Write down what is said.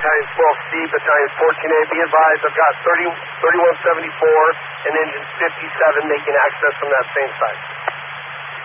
Battalion 12C, Battalion 14A. Be advised, I've got 3174 and engine 57 making access from that same site.